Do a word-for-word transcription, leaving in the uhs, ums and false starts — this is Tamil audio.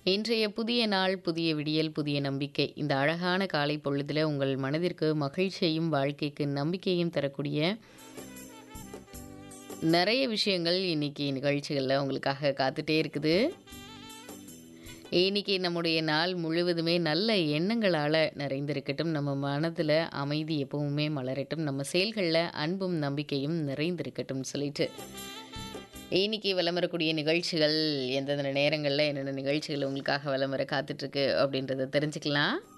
இன்றைய புதிய நாள், புதிய விடியல், புதிய நம்பிக்கை. இந்த அழகான காலை பொழுதில உங்கள் மனதிற்கு மகிழ்ச்சியையும், வாழ்க்கைக்கு நம்பிக்கையும் தரக்கூடிய நெறைய விஷயங்கள் இன்னைக்கு நிகழ்ச்சிகள்ல உங்களுக்காக காத்துட்டே இருக்குது. இன்னைக்கு நம்முடைய நாள் முழுவதுமே நல்ல எண்ணங்களால நிறைந்திருக்கட்டும். நம்ம மனதில அமைதி எப்பவுமே மலரட்டும். நம்ம செயல்கள்ல அன்பும், நம்பிக்கையும் நிறைந்திருக்கட்டும்னு சொல்லிட்டு, இன்னைக்கு வலம் வரக்கூடிய நிகழ்ச்சிகள் எந்தெந்த நேரங்கள்ல என்னென்ன நிகழ்ச்சிகள் உங்களுக்காக வலம் வர காத்துட்ருக்கு அப்படின்றத தெரிஞ்சுக்கலாம்.